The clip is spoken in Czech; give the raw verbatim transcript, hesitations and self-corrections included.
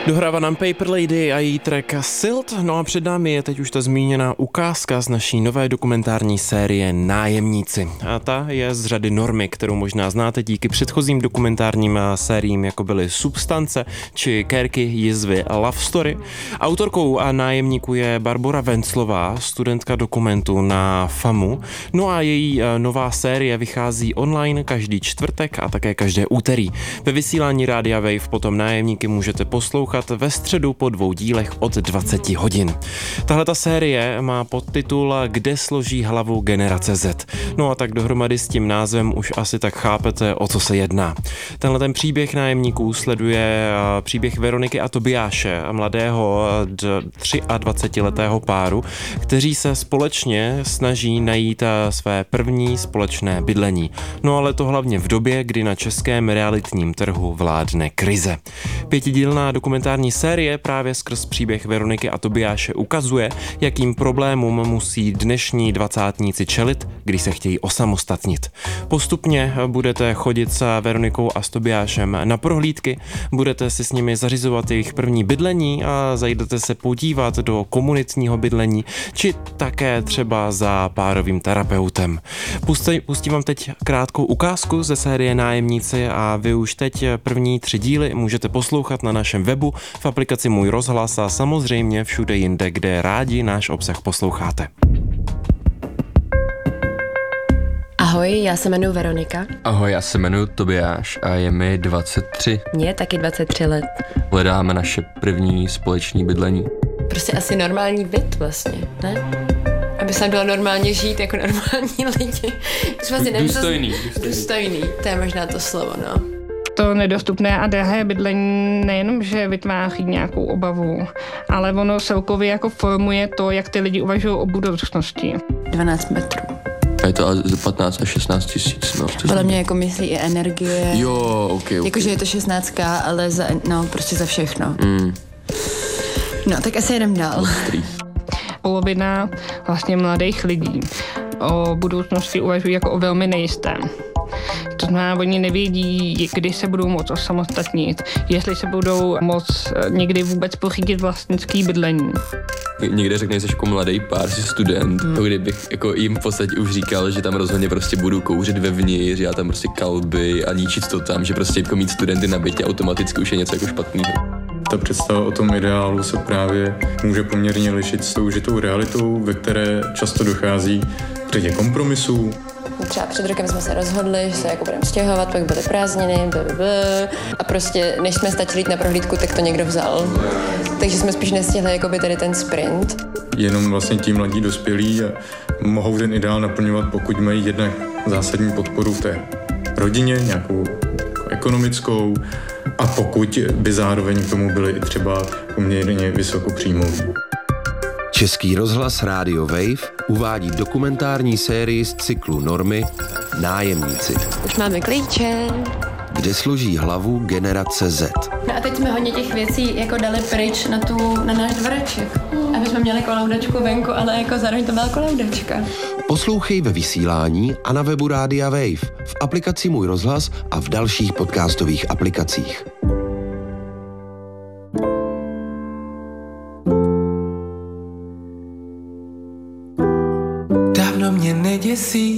Dohrává nám Paper Lady a její track Silt, no a před námi je teď už ta zmíněná ukázka z naší nové dokumentární série Nájemníci. A ta je z řady Normy, kterou možná znáte díky předchozím dokumentárním sériím, jako byly Substance či Kérky, jizvy a Love Story. Autorkou a Nájemníků je Barbora Venclová, studentka dokumentu na FAMu. No a její nová série vychází online každý čtvrtek a také každé úterý. Ve vysílání Rádia Wave potom Nájemníky můžete poslouchat ve středu po dvou dílech od dvacet hodin. Tahle ta série má podtitul Kde složí hlavu generace Z. No a tak dohromady s tím názvem už asi tak chápete, o co se jedná. Tenhle ten příběh Nájemníků sleduje příběh Veroniky a Tobiáše, mladého dvacetiletého páru, kteří se společně snaží najít své první společné bydlení. No ale to hlavně v době, kdy na českém realitním trhu vládne krize. Pětidílná dokumentární série právě skrz příběh Veroniky a Tobiáše ukazuje, jakým problémům musí dnešní dvacátníci čelit, když se chtějí osamostatnit. Postupně budete chodit s Veronikou a s Tobiášem na prohlídky, budete si s nimi zařizovat jejich první bydlení a zajdete se podívat do komunitního bydlení, či také třeba za párovým terapeutem. Pustí, pustím vám teď krátkou ukázku ze série Nájemníci a vy už teď první tři díly můžete poslouchat na našem webu, v aplikaci Můj rozhlas a samozřejmě všude jinde, kde rádi náš obsah posloucháte. Ahoj, já se jmenuji Veronika. Ahoj, já se jmenuji Tobiáš a je mi dvacet tři. Mně taky dvacet tři let. Hledáme naše první společné bydlení. Prostě asi normální byt vlastně, ne? Aby se bylo normálně žít jako normální lidi. Vlastně nevím, důstojný, důstojný. Důstojný, to je možná to slovo, no. To nedostupné a drahé bydlení nejenom, že vytváří nějakou obavu, ale ono celkově jako formuje to, jak ty lidi uvažují o budoucnosti. dvanáct metrů. A je to ale za patnáct až šestnáct tisíc, no. Podle mě jako myslí i energie. Jo, ok, ok. Jakože je to šestnáctka, ale za, no, prostě za všechno. Mm. No, tak asi jedem dál. Ostrý. Polovina vlastně mladých lidí o budoucnosti uvažují jako o velmi nejistém. To znamená, oni nevědí, kdy se budou moct osamostatnit, jestli se budou moct někdy vůbec pořídit vlastnický bydlení. Někde řekne, že jsi jako mladý pár, jsi student, hmm. kdybych jako jim v podstatě už říkal, že tam rozhodně prostě budu kouřit vevnitř, já tam prostě kalby a ničit to tam, že prostě jako mít studenty na bytě automaticky už je něco jako špatného. Ta představa o tom ideálu se právě může poměrně lišit s tou žitou realitou, ve které často dochází k řadě kompromisů. Třeba před rokem jsme se rozhodli, že se jako budeme stěhovat, pak byly prázdniny, blablabla, a prostě než jsme stačili jít na prohlídku, tak to někdo vzal. Takže jsme spíš nestihli jakoby tady ten sprint. Jenom vlastně ti mladí dospělí mohou ten ideál naplňovat, pokud mají jednak zásadní podporu v té rodině, nějakou jako ekonomickou, a pokud by zároveň k tomu byly i třeba poměrně vysokopříjmoví. Český rozhlas Rádio Wave uvádí dokumentární sérii z cyklu Normy Nájemníci. Už máme klíče. Kde složí hlavu generace Z. No a teď jsme hodně těch věcí jako dali pryč na, tu, na náš dvoreček. Aby jsme měli koloudačku venku, ale jako zároveň to byla koloudačka. Poslouchej ve vysílání a na webu Rádia Wave, v aplikaci Můj rozhlas a v dalších podcastových aplikacích. Dávno mě neděsí